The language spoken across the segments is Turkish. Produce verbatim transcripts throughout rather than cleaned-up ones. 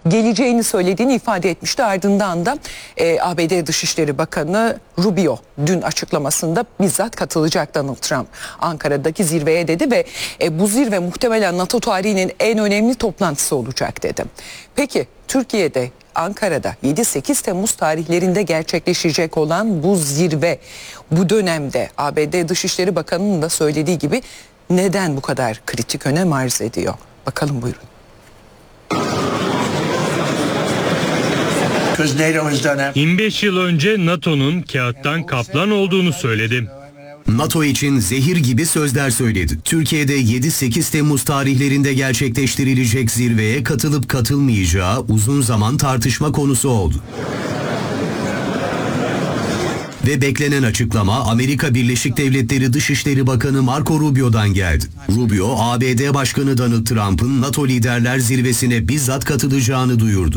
geleceğini söylediğini ifade etmişti. Ardından da e, A B D Dışişleri Bakanı Rubio dün açıklamasında bizzat katılacak Donald Trump Ankara'daki zirveye dedi ve e, bu zirve muhtemelen NATO tarihinin en önemli toplantısı olacak dedi. Peki Türkiye'de, Ankara'da yedi sekiz Temmuz tarihlerinde gerçekleşecek olan bu zirve bu dönemde A B D Dışişleri Bakanı'nın da söylediği gibi neden bu kadar kritik önem arz ediyor? Bakalım buyurun. yirmi beş yıl önce NATO'nun kağıttan kaplan olduğunu söyledi. NATO için zehir gibi sözler söyledi. Türkiye'de yedi sekiz Temmuz tarihlerinde gerçekleştirilecek zirveye katılıp katılmayacağı uzun zaman tartışma konusu oldu. Ve beklenen açıklama Amerika Birleşik Devletleri Dışişleri Bakanı Marco Rubio'dan geldi. Rubio, A B D Başkanı Donald Trump'ın NATO Liderler Zirvesi'ne bizzat katılacağını duyurdu.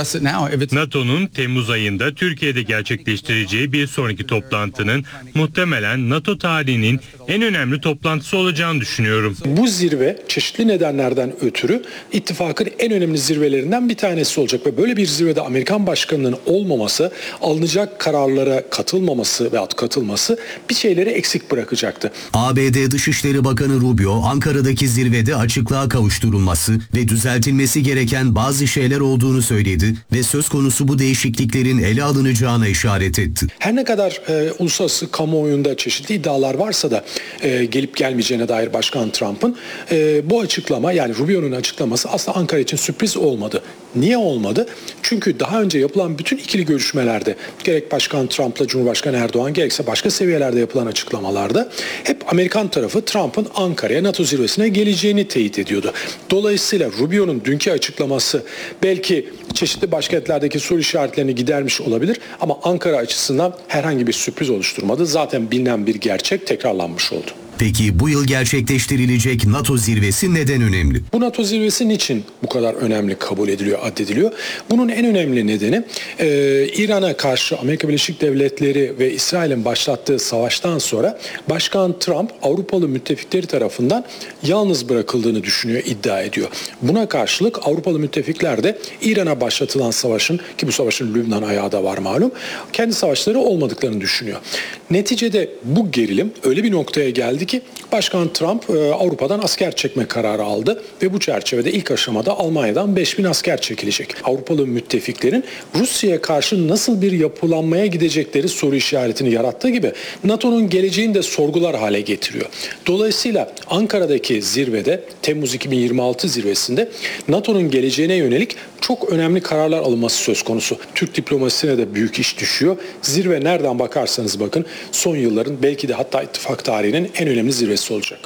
NATO'nun Temmuz ayında Türkiye'de gerçekleştireceği bir sonraki toplantının muhtemelen NATO tarihinin en önemli toplantısı olacağını düşünüyorum. Bu zirve çeşitli nedenlerden ötürü ittifakın en önemli zirvelerinden bir tanesi olacak ve böyle bir zirvede Amerikan başkanının olmaması, alınacak kararlara katılmaması veya katılması bir şeyleri eksik bırakacaktı. A B D Dışişleri Bakanı Rubio, Ankara'daki zirvede açıklığa kavuşturulması ve düzeltilmesi gereken bazı şeyler olduğunu söyledi ve söz konusu bu değişikliklerin ele alınacağına işaret etti. Her ne kadar e, uluslararası kamuoyunda çeşitli iddialar varsa da e, gelip gelmeyeceğine dair Başkan Trump'ın e, bu açıklama, yani Rubio'nun açıklaması aslında Ankara için sürpriz olmadı. Niye olmadı? Çünkü daha önce yapılan bütün ikili görüşmelerde gerek Başkan Trump'la Cumhurbaşkanı Erdoğan gerekse başka seviyelerde yapılan açıklamalarda hep Amerikan tarafı Trump'ın Ankara'ya NATO zirvesine geleceğini teyit ediyordu. Dolayısıyla Rubio'nun dünkü açıklaması belki çeşitli başkentlerdeki soru işaretlerini gidermiş olabilir ama Ankara açısından herhangi bir sürpriz oluşturmadı. Zaten bilinen bir gerçek tekrarlanmış oldu. Peki bu yıl gerçekleştirilecek NATO zirvesi neden önemli? Bu NATO zirvesi niçin bu kadar önemli kabul ediliyor, addediliyor? Bunun en önemli nedeni e, İran'a karşı Amerika Birleşik Devletleri ve İsrail'in başlattığı savaştan sonra Başkan Trump Avrupalı müttefikleri tarafından yalnız bırakıldığını düşünüyor, iddia ediyor. Buna karşılık Avrupalı müttefikler de İran'a başlatılan savaşın, ki bu savaşın Lübnan ayağı da var malum, kendi savaşları olmadıklarını düşünüyor. Neticede bu gerilim öyle bir noktaya geldi ki Başkan Trump Avrupa'dan asker çekme kararı aldı ve bu çerçevede ilk aşamada Almanya'dan beş bin asker çekilecek. Avrupalı müttefiklerin Rusya'ya karşı nasıl bir yapılanmaya gidecekleri soru işaretini yarattığı gibi NATO'nun geleceğini de sorgular hale getiriyor. Dolayısıyla Ankara'daki zirvede, Temmuz iki bin yirmi altı zirvesinde NATO'nun geleceğine yönelik çok önemli kararlar alınması söz konusu. Türk diplomasisine de büyük iş düşüyor. Zirve nereden bakarsanız bakın son yılların belki de hatta ittifak tarihinin en önemli zirvesi olacak.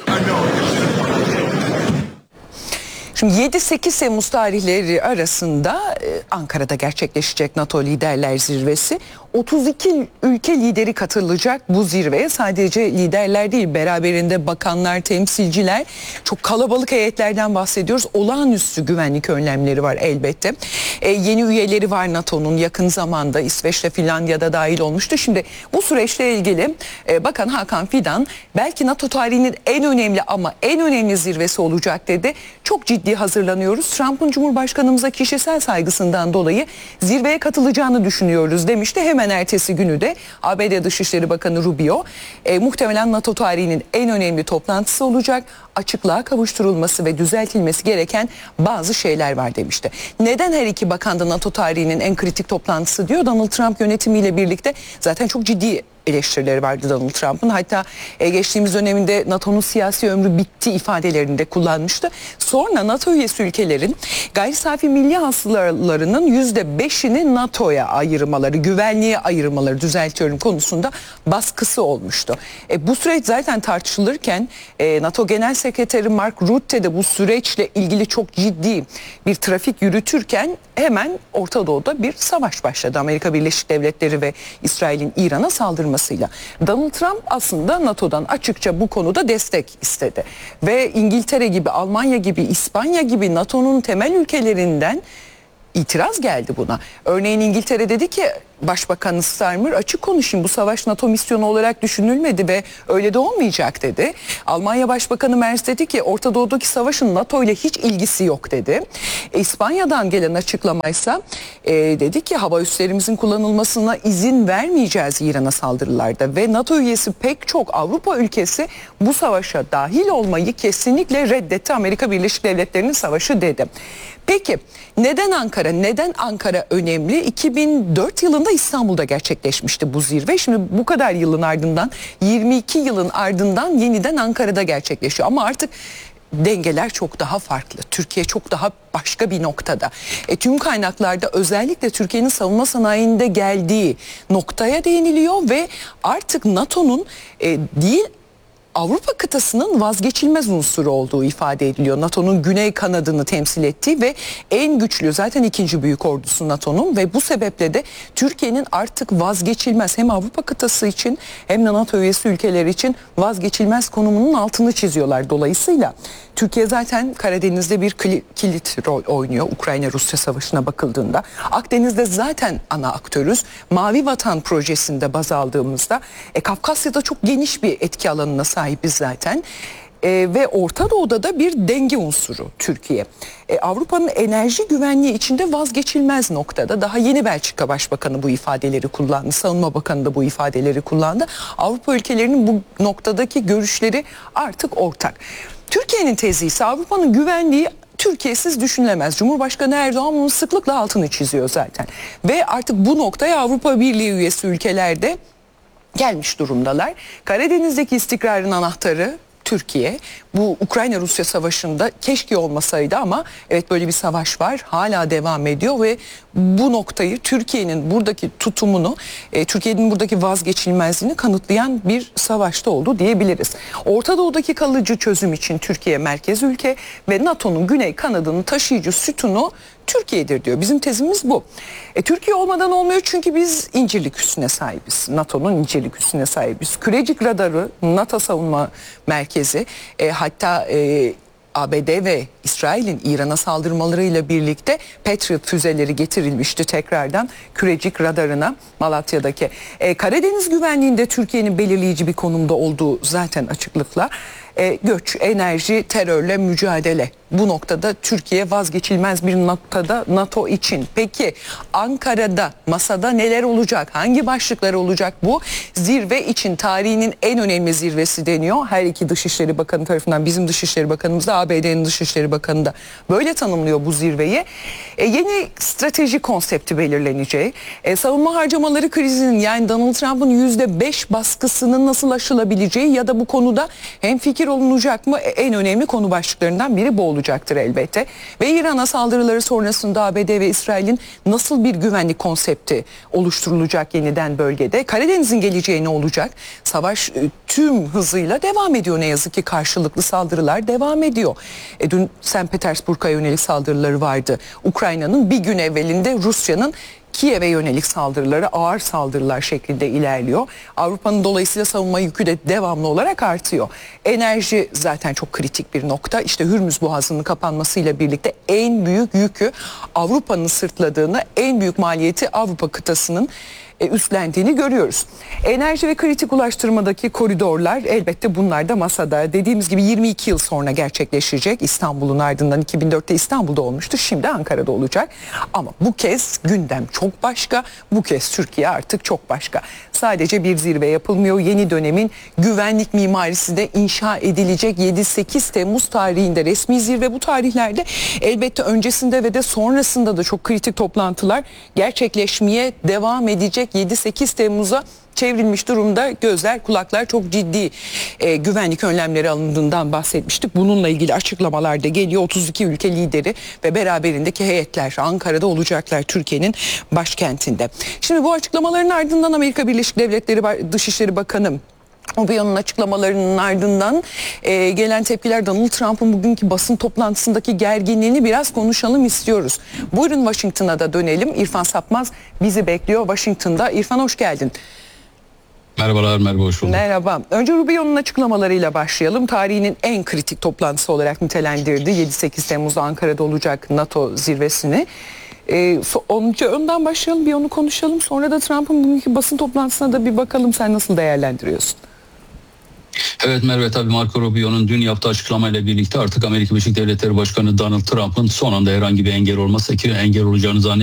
Şimdi yedi sekiz Temmuz tarihleri arasında Ankara'da gerçekleşecek NATO Liderler Zirvesi. otuz iki ülke lideri katılacak bu zirveye. Sadece liderler değil, beraberinde bakanlar, temsilciler, çok kalabalık heyetlerden bahsediyoruz. Olağanüstü güvenlik önlemleri var elbette. Ee, yeni üyeleri var NATO'nun, yakın zamanda İsveç'te, Finlandiya'da dahil olmuştu. Şimdi bu süreçle ilgili e, Bakan Hakan Fidan belki NATO tarihinin en önemli ama en önemli zirvesi olacak dedi. Çok ciddi hazırlanıyoruz. Trump'ın Cumhurbaşkanımıza kişisel saygısından dolayı zirveye katılacağını düşünüyoruz demişti. Hemen ertesi günü de A B D Dışişleri Bakanı Rubio e, muhtemelen NATO tarihinin en önemli toplantısı olacak. Açıklığa kavuşturulması ve düzeltilmesi gereken bazı şeyler var demişti. Neden her iki bakan da NATO tarihinin en kritik toplantısı diyor? Donald Trump yönetimiyle birlikte zaten çok ciddi eleştirileri vardı Donald Trump'ın. Hatta e, geçtiğimiz döneminde NATO'nun siyasi ömrü bitti ifadelerini de kullanmıştı. Sonra NATO üyesi ülkelerin gayri safi milli hasılalarının yüzde beşini NATO'ya ayırmaları, güvenliğe ayırmaları, düzeltiyorum, konusunda baskısı olmuştu. E, bu süreç zaten tartışılırken e, NATO Genel Sekreteri Mark Rutte de bu süreçle ilgili çok ciddi bir trafik yürütürken hemen Orta Doğu'da bir savaş başladı. Amerika Birleşik Devletleri ve İsrail'in İran'a saldırmasıyla. Donald Trump aslında NATO'dan açıkça bu konuda destek istedi. Ve İngiltere gibi, Almanya gibi, İspanya gibi NATO'nun temel ülkelerinden itiraz geldi buna. Örneğin İngiltere dedi ki Başbakanı Starmer açık konuşayım, bu savaş NATO misyonu olarak düşünülmedi ve öyle de olmayacak dedi. Almanya Başbakanı Merz dedi ki Orta Doğu'daki savaşın NATO ile hiç ilgisi yok dedi. E, İspanya'dan gelen açıklamaysa e, dedi ki hava üslerimizin kullanılmasına izin vermeyeceğiz İran'a saldırılarda ve NATO üyesi pek çok Avrupa ülkesi bu savaşa dahil olmayı kesinlikle reddetti. Amerika Birleşik Devletleri'nin savaşı dedi. Peki neden Ankara? Neden Ankara önemli? iki bin dört yılında İstanbul'da gerçekleşmişti bu zirve. Şimdi bu kadar yılın ardından, yirmi iki yılın ardından yeniden Ankara'da gerçekleşiyor. Ama artık dengeler çok daha farklı. Türkiye çok daha başka bir noktada. E, tüm kaynaklarda özellikle Türkiye'nin savunma sanayinde geldiği noktaya değiniliyor ve artık NATO'nun e, değil Avrupa kıtasının vazgeçilmez unsuru olduğu ifade ediliyor. NATO'nun güney kanadını temsil ettiği ve en güçlü, zaten ikinci büyük ordusu NATO'nun ve bu sebeple de Türkiye'nin artık vazgeçilmez, hem Avrupa kıtası için hem de NATO üyesi ülkeler için vazgeçilmez konumunun altını çiziyorlar. Dolayısıyla Türkiye zaten Karadeniz'de bir kilit rol oynuyor Ukrayna-Rusya savaşına bakıldığında. Akdeniz'de zaten ana aktörüz. Mavi Vatan projesinde baz aldığımızda e, Kafkasya'da çok geniş bir etki alanına sahibiz zaten. E, ve Orta Doğu'da da bir denge unsuru Türkiye. E, Avrupa'nın enerji güvenliği içinde vazgeçilmez noktada. Daha yeni Belçika Başbakanı bu ifadeleri kullandı. Savunma Bakanı da bu ifadeleri kullandı. Avrupa ülkelerinin bu noktadaki görüşleri artık ortak. Türkiye'nin tezi ise Avrupa'nın güvenliği Türkiye'siz düşünülemez. Cumhurbaşkanı Erdoğan bunu sıklıkla altını çiziyor zaten. Ve artık bu noktaya Avrupa Birliği üyesi ülkelerde gelmiş durumdalar. Karadeniz'deki istikrarın anahtarı Türkiye. Bu Ukrayna-Rusya savaşında keşke olmasaydı ama evet böyle bir savaş var. Hala devam ediyor ve bu noktayı Türkiye'nin buradaki tutumunu, e, Türkiye'nin buradaki vazgeçilmezliğini kanıtlayan bir savaşta oldu diyebiliriz. Orta Doğu'daki kalıcı çözüm için Türkiye merkez ülke ve NATO'nun güney kanadının taşıyıcı sütunu Türkiye'dir diyor. Bizim tezimiz bu. E, Türkiye olmadan olmuyor çünkü biz incirlik üssüne sahibiz. NATO'nun incirlik üssüne sahibiz. Kürecik radarı, NATO savunma merkezi, e, hatta e, A B D ve İsrail'in İran'a saldırmalarıyla birlikte Patriot füzeleri getirilmişti tekrardan Kürecik radarına, Malatya'daki. E, Karadeniz güvenliğinde Türkiye'nin belirleyici bir konumda olduğu zaten açıklıkla. E, göç, enerji, terörle mücadele. Bu noktada Türkiye vazgeçilmez bir noktada NATO için. Peki Ankara'da masada neler olacak? Hangi başlıklar olacak bu? Zirve için tarihinin en önemli zirvesi deniyor. Her iki Dışişleri Bakanı tarafından, bizim Dışişleri Bakanımız da A B D'nin Dışişleri Bakanı da böyle tanımlıyor bu zirveyi. E, yeni strateji konsepti belirlenecek. E, savunma harcamaları krizinin, yani Donald Trump'ın yüzde beş baskısının nasıl aşılabileceği ya da bu konuda hemfikir olunacak mı? En önemli konu başlıklarından biri bu olacaktır elbette. Ve İran'a saldırıları sonrasında A B D ve İsrail'in nasıl bir güvenlik konsepti oluşturulacak yeniden bölgede? Karadeniz'in geleceği ne olacak? Savaş tüm hızıyla devam ediyor ne yazık ki, karşılıklı saldırılar devam ediyor. E, dün Sankt Petersburg'a yönelik saldırıları vardı. Ukrayna'nın bir gün evvelinde Rusya'nın Kiev'e yönelik saldırıları ağır saldırılar şeklinde ilerliyor. Avrupa'nın dolayısıyla savunma yükü de devamlı olarak artıyor. Enerji zaten çok kritik bir nokta. İşte Hürmüz Boğazı'nın kapanmasıyla birlikte en büyük yükü Avrupa'nın sırtladığını, en büyük maliyeti Avrupa kıtasının üstlendiğini görüyoruz. Enerji ve kritik ulaştırmadaki koridorlar elbette bunlar da masada. Dediğimiz gibi yirmi iki yıl sonra gerçekleşecek. İstanbul'un ardından iki bin dörtte İstanbul'da olmuştu. Şimdi Ankara'da olacak. Ama bu kez gündem çok başka. Bu kez Türkiye artık çok başka. Sadece bir zirve yapılmıyor. Yeni dönemin güvenlik mimarisi de inşa edilecek. yedi sekiz Temmuz tarihinde resmi zirve. Bu tarihlerde elbette öncesinde ve de sonrasında da çok kritik toplantılar gerçekleşmeye devam edecek. yedi sekiz Temmuz'a çevrilmiş durumda, gözler kulaklar çok ciddi e, güvenlik önlemleri alındığından bahsetmiştik. Bununla ilgili açıklamalar da geliyor. otuz iki ülke lideri ve beraberindeki heyetler Ankara'da olacaklar, Türkiye'nin başkentinde. Şimdi bu açıklamaların ardından Amerika Birleşik Devletleri Dışişleri Bakanı Rubio'nun açıklamalarının ardından e, gelen tepkiler, Donald Trump'ın bugünkü basın toplantısındaki gerginliğini biraz konuşalım istiyoruz. Buyurun Washington'a da dönelim. İrfan Sapmaz bizi bekliyor Washington'da. İrfan hoş geldin. Merhabalar, merhaba, hoş bulduk. Merhaba. Önce Rubio'nun açıklamalarıyla başlayalım. Tarihinin en kritik toplantısı olarak nitelendirdi yedi sekiz Temmuz'da Ankara'da olacak NATO zirvesini. E, so- önce önden başlayalım, bir onu konuşalım. Sonra da Trump'ın bugünkü basın toplantısına da bir bakalım, sen nasıl değerlendiriyorsun? Evet Merve, tabii Marco Rubio'nun dün yaptığı açıklamayla birlikte artık Amerika Birleşik Devletleri Başkanı Donald Trump'ın son anda herhangi bir engel olmasa ki engel olacağını zannediyorum.